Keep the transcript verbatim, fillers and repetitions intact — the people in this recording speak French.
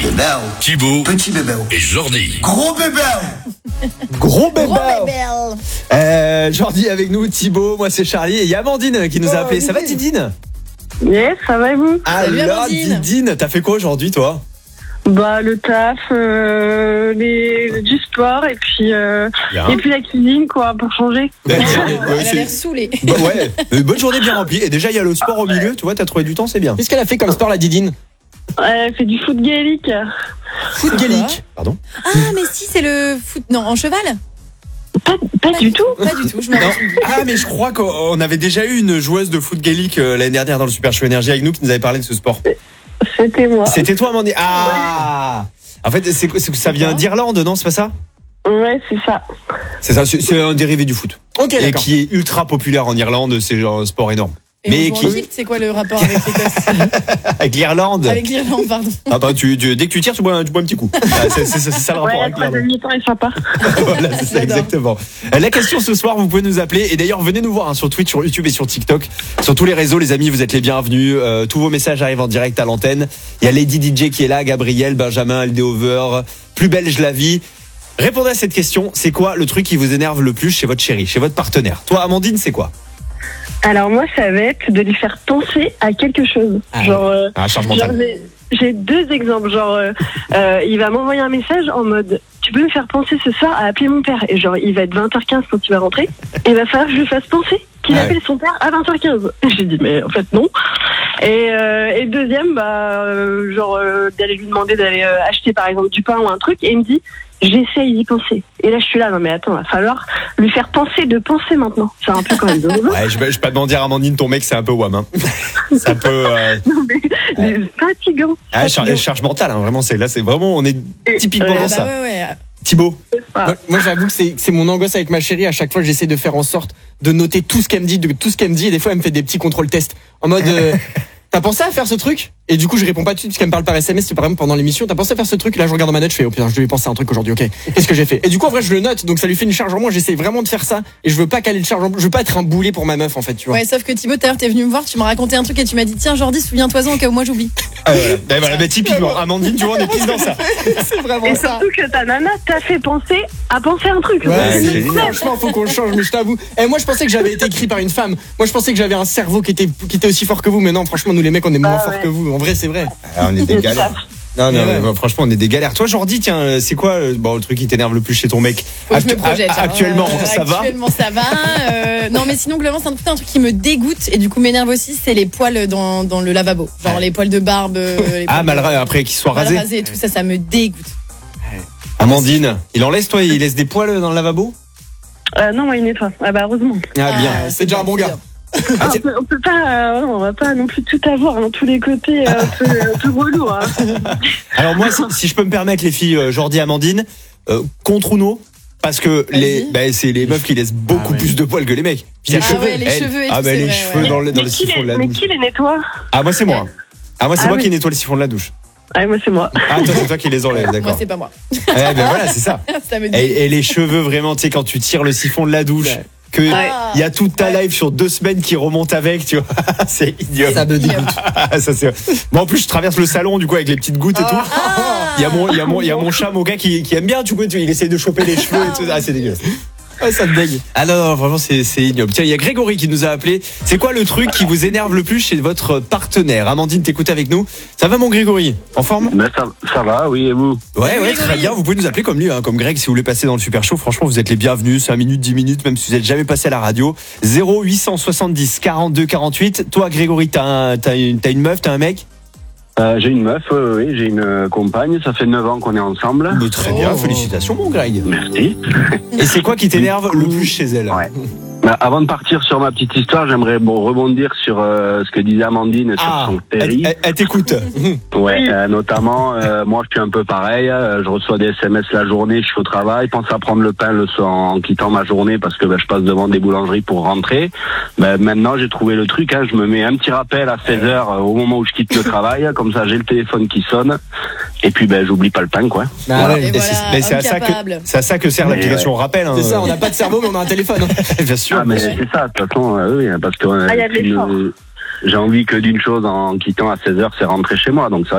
Bébé. Thibaut. Petit bébé. Et Jordi. Gros bébé. Gros bébé. Gros bébé. Euh, Jordi avec nous, Thibaut, moi c'est Charlie et il y a Amandine qui nous a appelé. Ça va Didine? Yes, ça va et vous? Salut, Alors Amandine. Didine, t'as fait quoi aujourd'hui toi? Bah le taf, euh, les, du sport et puis euh, Bien. et puis la cuisine quoi pour changer. Ben, tiens, Elle ouais, a c'est- l'air saoulée. bah ouais, une bonne journée bien remplie. Et déjà il y a le sport au milieu, tu vois, t'as trouvé du temps, c'est bien. Qu'est-ce qu'elle a fait comme sport, la Didine? Elle fait du foot gaélique. Foot gaélique. Pardon. Ah, mais si, c'est le foot. Non, en cheval? Pas, pas du tout. Pas du tout, je m'en Non. rappelle. Ah mais je crois qu'on avait déjà eu une joueuse de foot gaélique euh, l'année dernière dans le Super Show Énergie avec nous qui nous avait parlé de ce sport. C'était moi. C'était toi Amandine. Ah. En fait, c'est c'est que ça vient d'Irlande, non, c'est pas ça? Ouais, c'est ça. C'est ça, c'est c'est un dérivé du foot. Ok, Et d'accord. qui est ultra populaire en Irlande, c'est genre un sport énorme. Et Mais on joue qui- en kilt, c'est quoi le rapport avec l'Écosse? Avec l'Irlande. Avec l'Irlande, pardon. Ah bah, tu, tu- dès que tu tires, tu bois un, tu bois un petit coup. Ah, c'est c'est- c'est ça le rapport Ouais, la avec l'Irlande. troisième mi-temps est sympa. Voilà, c'est ça J'adore. exactement. Euh, La question ce soir, vous pouvez nous appeler. Et d'ailleurs, venez nous voir hein, sur Twitch, sur YouTube et sur TikTok. Sur tous les réseaux, les amis, vous êtes les bienvenus. Euh, tous vos messages arrivent en direct à l'antenne. Il y a Lady D J qui est là, Gabriel, Benjamin, Aldeover, Plus belge la vie. Répondez à cette question. C'est quoi le truc qui vous énerve le plus chez votre chéri, chez votre partenaire? Toi, Amandine, c'est quoi? Alors moi, ça va être de lui faire penser à quelque chose. Ah, genre, euh, Ah, charge genre, mentale. j'ai- j'ai deux exemples. Genre, euh, euh, il va m'envoyer un message en mode, tu peux me faire penser ce soir à appeler mon père. Et genre, il va être vingt heures quinze quand il va rentrer. Et il va falloir que je lui fasse penser qu'il Ouais. appelle son père à vingt heures quinze. Et j'ai dit, mais en fait non. Et, euh, et deuxième, bah, euh, genre euh, d'aller lui demander d'aller euh, acheter par exemple du pain ou un truc. Et il me dit, j'essaye d'y penser. Et là, je suis là, non mais attends, il va falloir lui faire penser de penser maintenant. C'est un peu quand même drôle. Ouais, je vais, je vais pas te mentir, Amandine, ton mec, c'est un peu wham. Hein. C'est un peu. Euh... Non, mais c'est fatigant. Ah, charge, Fatigant. charge mentale, hein, vraiment, c'est là, c'est vraiment, on est typiquement Ouais, dans Ah ça. bah ouais, ouais. Thibaut. Ah. Moi, moi, j'avoue que c'est que c'est mon angoisse avec ma chérie. À chaque fois, j'essaie de faire en sorte de noter tout ce qu'elle me dit, de tout ce qu'elle me dit. Et des fois, elle me fait des petits contrôles tests en mode. euh, T'as pensé à faire ce truc? Et du coup, je réponds pas tout de suite parce qu'elle me parle par S M S, c'est par exemple pendant l'émission. T'as pensé à faire ce truc? Et là, je regarde dans ma note, je fais, oh putain, je devais penser à un truc aujourd'hui, ok. Qu'est-ce que j'ai fait? Et du coup, en vrai, je le note, donc ça lui fait une charge en moins. J'essaie vraiment de faire ça. Et je veux pas caler le charge en Je veux pas être un boulet pour ma meuf, en fait, tu vois. Ouais, sauf que Thibaut, tout à l'heure, t'es venu me voir, tu m'as raconté un truc et tu m'as dit, tiens, Jordi, souviens-toi-en au cas où moi j'oublie. Ah, voilà. Ben voilà, ben typiquement, Amandine, tu vois, on est pile dans ça. C'est vraiment Et ça. surtout que ta nana t'a fait penser à penser à un truc. Ouais, Ouais, c'est- c'est génial. franchement, faut qu'on le change, mais je t'avoue. Et moi, je pensais que j'avais été écrit par une femme. Moi, je pensais que j'avais un cerveau qui était, qui était aussi fort que vous, mais non, franchement, nous les mecs, on est moins Ah forts ouais. que vous. En vrai, c'est vrai. Ah, on est des galères. Non, non, Ouais, ouais. mais, franchement, on est des galères. Toi, Jordi, tiens, euh, c'est quoi euh, bon, le truc qui t'énerve le plus chez ton mec? Faut que je me Actu- projette. a- genre. Actuellement, Euh, ça va? Actuellement, ça va. Euh, non, mais sinon, globalement, c'est un, tout un truc qui me dégoûte et du coup m'énerve aussi, c'est les poils dans, dans le lavabo. Genre les poils de barbe. euh, les Ah, poils mal de- ra- après qu'il soit mal rasé. rasés et tout ça, ça me dégoûte. Amandine, il en laisse, toi, il laisse des poils dans le lavabo? Euh, non, moi, il nettoie. Ah bah heureusement. Ah, bien. Ah, C'est déjà un bon gars. Ah, Ah, tiens. on, peut, on peut pas, euh, on va pas non plus tout avoir, dans tous les côtés, euh, un peu, un peu relou. Hein. Alors moi, si, si je peux me permettre, les filles, euh, Jordi, Amandine, euh, contre ou non? Parce que les, Vas-y. bah, c'est les meufs qui laissent beaucoup Ah ouais. plus de poils que les mecs. Puis Ah ouais, les cheveux et ah tout, bah c'est les vrai, cheveux ouais. dans le, dans mais, le qui siphon les, de la mais douche. qui les nettoie? Ah moi c'est moi. Ah moi c'est Ah moi oui. qui nettoie le siphon de la douche. Ah, moi, c'est moi. Ah toi c'est toi qui les enlèves, Moi, d'accord. c'est pas moi. Eh ben voilà, c'est ça. Ça me dégoûte. Et, et les cheveux vraiment, tu sais, quand tu tires le siphon de la douche, Ouais. que Ouais. il y a toute ta Ouais. life sur deux semaines qui remonte avec, tu vois. C'est idiot. Ça me dégoûte. Ah, ça c'est. Moi en plus je traverse le salon du coup avec les petites gouttes et tout. Ah. Il y a mon, il y a mon, il y a mon chat, mon gars qui, qui aime bien, du coup, tu- il essaie de choper les cheveux et tout. Ah, c'est dégueulasse. Ah, ça me dégue. Ah non, non, vraiment, c'est, c'est ignoble. Tiens, il y a Grégory qui nous a appelé. C'est quoi le truc qui vous énerve le plus chez votre partenaire? Amandine, t'écoutes avec nous. Ça va, mon Grégory? En forme? Ben ça, ça va, oui, et vous? Ouais, ouais, très Grégory. bien. Vous pouvez nous appeler comme lui, hein, comme Greg, si vous voulez passer dans le Super Show. Franchement, vous êtes les bienvenus. cinq minutes, dix minutes, même si vous n'êtes jamais passé à la radio. zéro huit cent soixante-dix quarante-deux quarante-huit. Toi, Grégory, t'as, un, t'as, une, t'as une meuf, t'as un mec? Euh, j'ai une meuf, euh, oui, j'ai une euh, compagne, ça fait neuf ans qu'on est ensemble. Mais très bien, Oh. félicitations, mon Greg. Merci. Et c'est quoi qui t'énerve le plus chez elle? Ouais. Ben, avant de partir sur ma petite histoire, j'aimerais bon, rebondir sur euh, ce que disait Amandine sur Ah, son elle, péri. elle- elle t'écoute. Ouais, euh, notamment, euh, moi je suis un peu pareil, euh, je reçois des S M S la journée, je suis au travail, pense à prendre le pain le soir en quittant ma journée parce que ben, je passe devant des boulangeries pour rentrer. Ben, maintenant j'ai trouvé le truc, hein, je me mets un petit rappel à seize heures euh, au moment où je quitte le travail, comme ça j'ai le téléphone qui sonne, et puis ben j'oublie pas le pain quoi. Bah Voilà. ouais. Et Et voilà, c'est, mais c'est à ça que, incapable. c'est à ça que sert Mais l'application rappel. Hein. C'est ça, on n'a pas de cerveau, mais on a un téléphone. hein. Bien sûr. Ah mais c'est ça, de toute façon, euh, oui, parce que euh, Ah, il y a de puis, l'effort. euh, j'ai envie que d'une chose en quittant à seize heures, c'est rentrer chez moi, donc ça